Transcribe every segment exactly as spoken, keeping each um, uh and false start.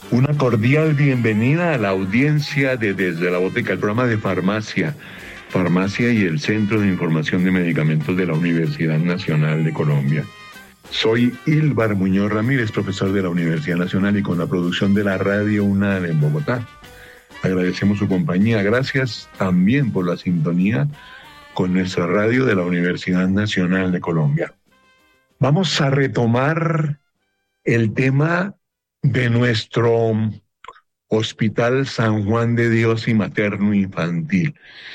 Una cordial bienvenida a la audiencia de Desde la Botica, el programa de farmacia, farmacia y el Centro de Información de Medicamentos de la Universidad Nacional de Colombia. Soy Ilvar Muñoz Ramírez, profesor de la Universidad Nacional y con la producción de la Radio UNAD en Bogotá. Agradecemos su compañía. Gracias también por la sintonía con nuestra radio de la Universidad Nacional de Colombia. Vamos a retomar el tema de nuestro Hospital San Juan de Dios y Materno Infantil.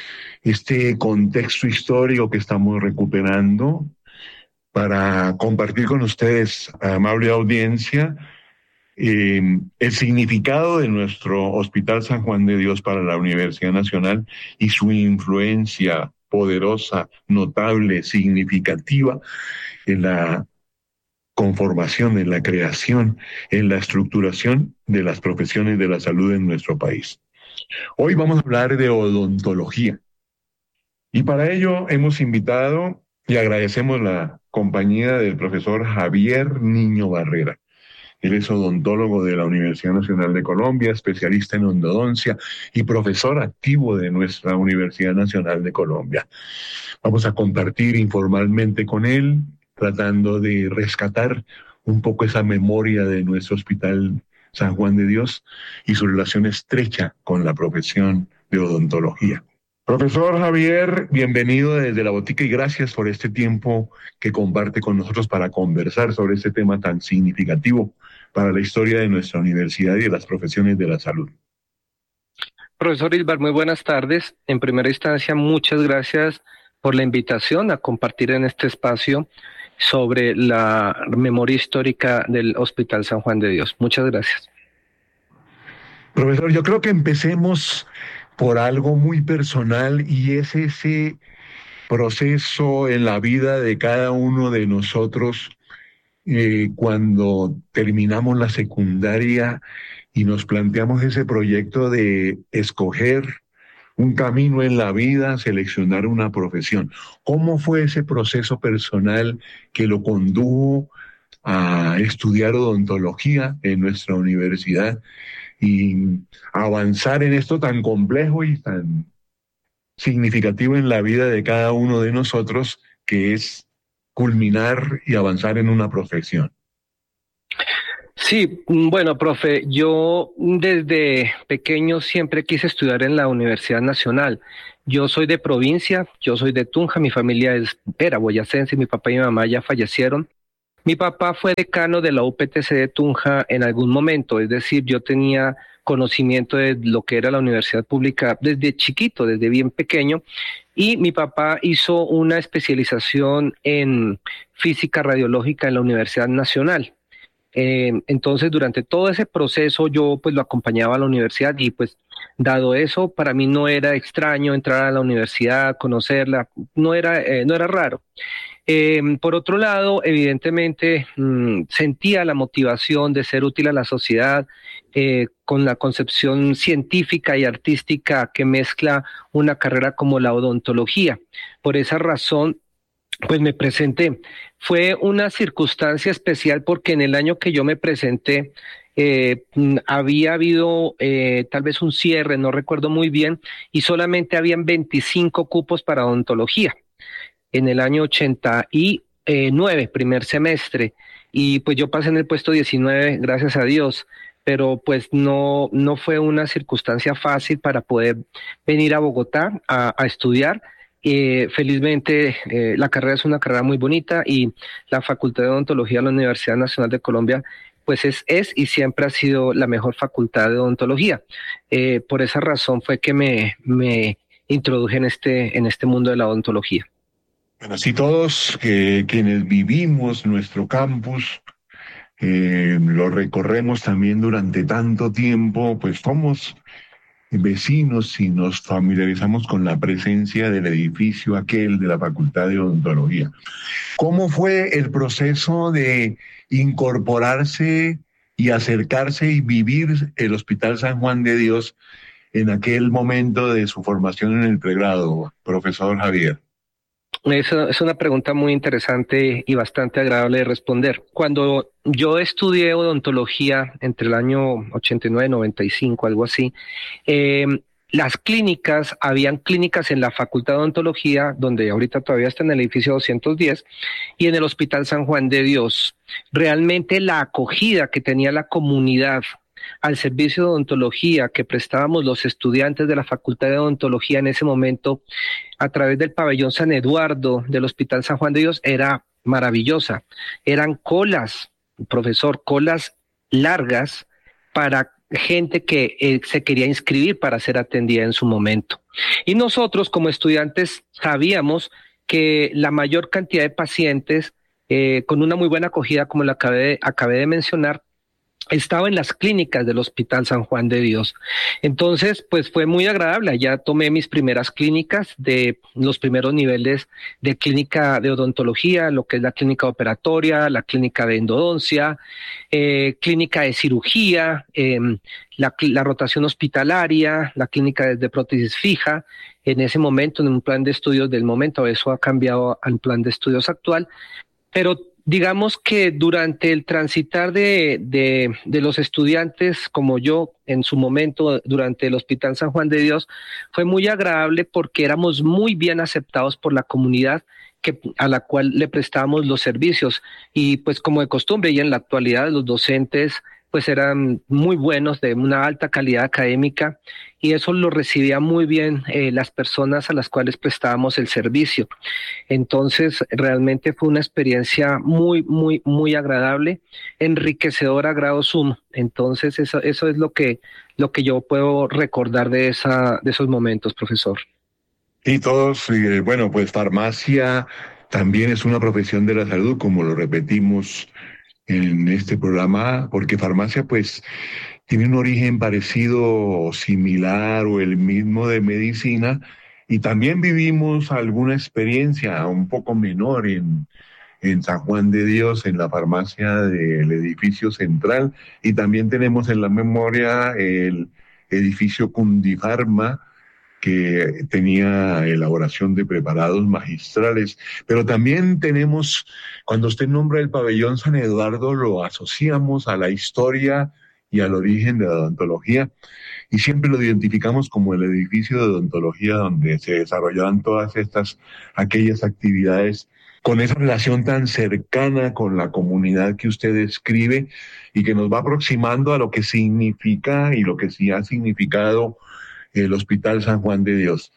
Este contexto histórico que estamos recuperando para compartir con ustedes, amable audiencia, eh, el significado de nuestro Hospital San Juan de Dios para la Universidad Nacional y su influencia poderosa, notable, significativa en la conformación, en la creación, en la estructuración de las profesiones de la salud en nuestro país. Hoy vamos a hablar de odontología. Y para ello hemos invitado y agradecemos la compañía del profesor Javier Niño Barrera. Él es odontólogo de la Universidad Nacional de Colombia, especialista en endodoncia y profesor activo de nuestra Universidad Nacional de Colombia. Vamos a compartir informalmente con él, tratando de rescatar un poco esa memoria de nuestro Hospital San Juan de Dios y su relación estrecha con la profesión de odontología. Profesor Javier, bienvenido desde la Botica y gracias por este tiempo que comparte con nosotros para conversar sobre este tema tan significativo para la historia de nuestra universidad y de las profesiones de la salud. Profesor Ilvar, muy buenas tardes. En primera instancia, muchas gracias por la invitación a compartir en este espacio sobre la memoria histórica del Hospital San Juan de Dios. Muchas gracias. Profesor, yo creo que empecemos por algo muy personal y es ese proceso en la vida de cada uno de nosotros eh, cuando terminamos la secundaria y nos planteamos ese proyecto de escoger un camino en la vida, seleccionar una profesión. ¿Cómo fue ese proceso personal que lo condujo a estudiar odontología en nuestra universidad y avanzar en esto tan complejo y tan significativo en la vida de cada uno de nosotros, que es culminar y avanzar en una profesión? Sí, bueno, profe, yo desde pequeño siempre quise estudiar en la Universidad Nacional. Yo soy de provincia, yo soy de Tunja, mi familia es, era boyacense, mi papá y mi mamá ya fallecieron. Mi papá fue decano de la U P T C de Tunja en algún momento, es decir, yo tenía conocimiento de lo que era la universidad pública desde chiquito, desde bien pequeño, y mi papá hizo una especialización en física radiológica en la Universidad Nacional. Eh, entonces, durante todo ese proceso yo pues lo acompañaba a la universidad y pues dado eso, para mí no era extraño entrar a la universidad, conocerla, no era, eh, no era raro. Eh, por otro lado, evidentemente mmm, sentía la motivación de ser útil a la sociedad eh, con la concepción científica y artística que mezcla una carrera como la odontología. Por esa razón, pues me presenté. Fue una circunstancia especial porque en el año que yo me presenté eh, había habido eh, tal vez un cierre, no recuerdo muy bien, y solamente habían veinticinco cupos para odontología en el año ochenta y nueve, primer semestre, y pues yo pasé en el puesto diecinueve, gracias a Dios, pero pues no, no fue una circunstancia fácil para poder venir a Bogotá a, a estudiar. Eh, felizmente eh, la carrera es una carrera muy bonita y la Facultad de Odontología de la Universidad Nacional de Colombia pues es, es y siempre ha sido la mejor facultad de odontología. Eh, por esa razón fue que me, me introduje en este, en este mundo de la odontología. Bueno, si todos eh, quienes vivimos nuestro campus eh, lo recorremos también durante tanto tiempo, pues somos vecinos y nos familiarizamos con la presencia del edificio aquel de la Facultad de Odontología. ¿Cómo fue el proceso de incorporarse y acercarse y vivir el Hospital San Juan de Dios en aquel momento de su formación en el pregrado, profesor Javier? Eso es una pregunta muy interesante y bastante agradable de responder. Cuando yo estudié odontología entre el año ochenta y nueve y noventa y cinco, algo así, eh, las clínicas, habían clínicas en la Facultad de Odontología, donde ahorita todavía está en el edificio doscientos diez, y en el Hospital San Juan de Dios. Realmente la acogida que tenía la comunidad al servicio de odontología que prestábamos los estudiantes de la Facultad de Odontología en ese momento a través del pabellón San Eduardo del Hospital San Juan de Dios era maravillosa. Eran colas, profesor, colas largas para gente que eh, se quería inscribir para ser atendida en su momento. Y nosotros como estudiantes sabíamos que la mayor cantidad de pacientes eh, con una muy buena acogida, como la acabé de, acabé de mencionar, estaba en las clínicas del Hospital San Juan de Dios. Entonces, pues fue muy agradable. Ya tomé mis primeras clínicas de los primeros niveles de clínica de odontología, lo que es la clínica operatoria, la clínica de endodoncia, eh, clínica de cirugía, eh, la, la rotación hospitalaria, la clínica de prótesis fija. En ese momento, en un plan de estudios del momento, eso ha cambiado al plan de estudios actual, pero digamos que durante el transitar de, de, de los estudiantes como yo en su momento durante el Hospital San Juan de Dios fue muy agradable porque éramos muy bien aceptados por la comunidad que, a la cual le prestábamos los servicios, y pues como de costumbre y en la actualidad los docentes pues eran muy buenos, de una alta calidad académica, y eso lo recibían muy bien eh, las personas a las cuales prestábamos el servicio. Entonces, realmente fue una experiencia muy, muy, muy agradable, enriquecedora a grado sumo. Entonces, eso, eso es lo que, lo que yo puedo recordar de esa, de esos momentos, profesor. Y todos, eh, bueno, pues farmacia también es una profesión de la salud, como lo repetimos en este programa, porque farmacia pues tiene un origen parecido o similar o el mismo de medicina, y también vivimos alguna experiencia un poco menor en, en San Juan de Dios, en la farmacia del edificio central, y también tenemos en la memoria el edificio Cundifarma, que tenía elaboración de preparados magistrales, pero también tenemos, cuando usted nombra el pabellón San Eduardo, lo asociamos a la historia y al origen de la odontología, y siempre lo identificamos como el edificio de odontología donde se desarrollaban todas estas, aquellas actividades, con esa relación tan cercana con la comunidad que usted describe y que nos va aproximando a lo que significa y lo que sí ha significado el Hospital San Juan de Dios.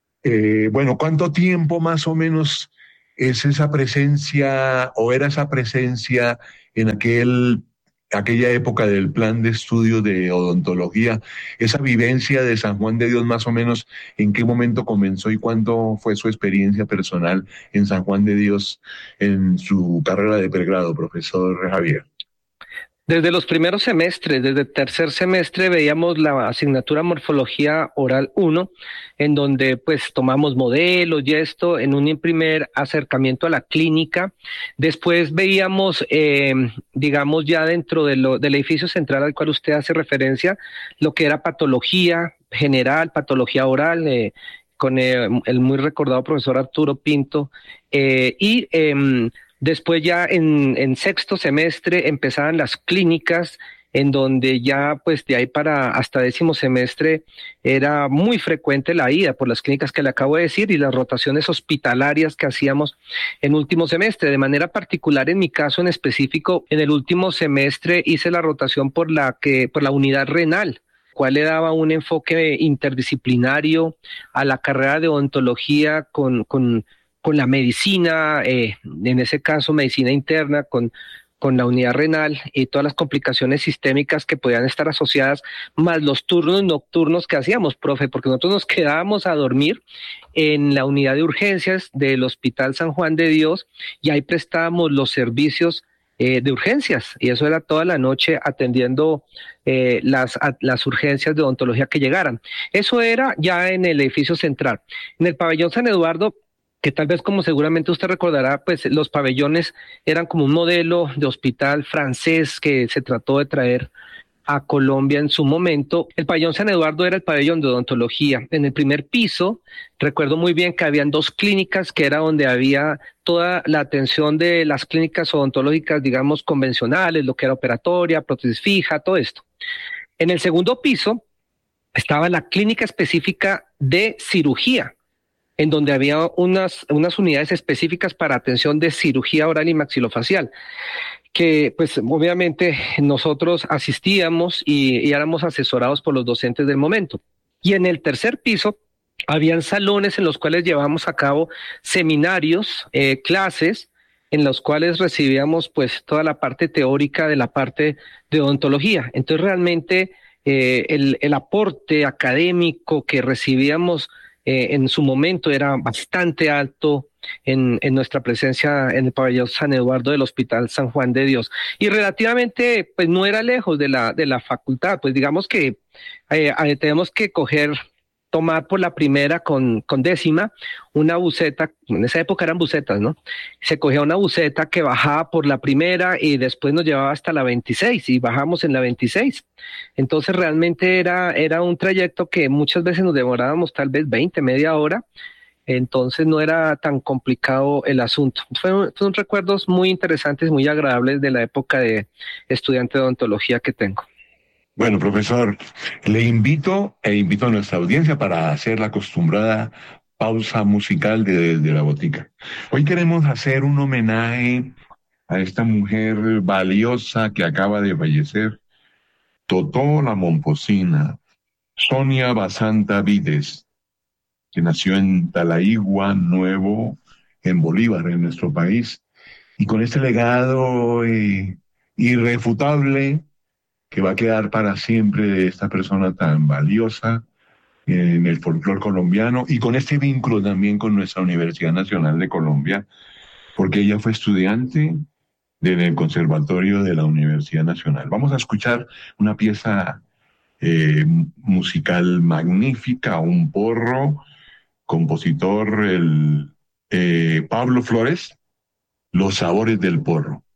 Eh, bueno, ¿cuánto tiempo más o menos es esa presencia o era esa presencia en aquel, aquella época del plan de estudio de odontología? Esa vivencia de San Juan de Dios, más o menos, ¿en qué momento comenzó y cuánto fue su experiencia personal en San Juan de Dios en su carrera de pregrado, profesor Javier? Desde los primeros semestres, desde el tercer semestre, veíamos la asignatura Morfología Oral uno, en donde pues tomamos modelos y esto, en un primer acercamiento a la clínica. Después veíamos, eh, digamos ya dentro de lo, del edificio central al cual usted hace referencia, lo que era patología general, patología oral, eh, con eh, el muy recordado profesor Arturo Pinto, eh, y eh, después ya en, en sexto semestre empezaban las clínicas, en donde ya pues de ahí para hasta décimo semestre era muy frecuente la ida por las clínicas que le acabo de decir y las rotaciones hospitalarias que hacíamos en último semestre. De manera particular, en mi caso en específico, en el último semestre hice la rotación por la que por la unidad renal, cual le daba un enfoque interdisciplinario a la carrera de odontología con con con la medicina, eh, en ese caso medicina interna, con, con la unidad renal y todas las complicaciones sistémicas que podían estar asociadas, más los turnos nocturnos que hacíamos, profe, porque nosotros nos quedábamos a dormir en la unidad de urgencias del Hospital San Juan de Dios, y ahí prestábamos los servicios eh, de urgencias, y eso era toda la noche atendiendo eh, las, a, las urgencias de odontología que llegaran. Eso era ya en el edificio central. En el pabellón San Eduardo, que tal vez, como seguramente usted recordará, pues los pabellones eran como un modelo de hospital francés que se trató de traer a Colombia en su momento. El pabellón San Eduardo era el pabellón de odontología. En el primer piso, recuerdo muy bien que habían dos clínicas, que era donde había toda la atención de las clínicas odontológicas, digamos, convencionales, lo que era operatoria, prótesis fija, todo esto. En el segundo piso estaba la clínica específica de cirugía, en donde había unas, unas unidades específicas para atención de cirugía oral y maxilofacial, que pues obviamente nosotros asistíamos y, y éramos asesorados por los docentes del momento. Y en el tercer piso habían salones en los cuales llevábamos a cabo seminarios, eh, clases, en los cuales recibíamos pues toda la parte teórica de la parte de odontología. Entonces realmente eh, el, el aporte académico que recibíamos eh, en su momento era bastante alto en, en nuestra presencia en el pabellón San Eduardo del Hospital San Juan de Dios. Y relativamente pues no era lejos de la, de la facultad, pues digamos que eh, eh, tenemos que coger tomar por la primera con, con décima una buseta, en esa época eran busetas, ¿no? Se cogía una buseta que bajaba por la primera y después nos llevaba hasta la veintiséis y bajamos en la veintiséis. Entonces realmente era, era un trayecto que muchas veces nos demorábamos tal vez veinte, media hora, entonces no era tan complicado el asunto. Fueron, fueron recuerdos muy interesantes, muy agradables de la época de estudiante de odontología que tengo. Bueno, profesor, le invito e invito a nuestra audiencia para hacer la acostumbrada pausa musical de Desde la Botica. Hoy queremos hacer un homenaje a esta mujer valiosa que acaba de fallecer, Totó la Momposina, Sonia Basanta Vides, que nació en Talaigua, Nuevo, en Bolívar, en nuestro país, y con este legado eh, irrefutable que va a quedar para siempre de esta persona tan valiosa en el folclore colombiano y con este vínculo también con nuestra Universidad Nacional de Colombia, porque ella fue estudiante del Conservatorio de la Universidad Nacional. Vamos a escuchar una pieza eh, musical magnífica, un porro, compositor el, eh, Pablo Flores, Los sabores del porro.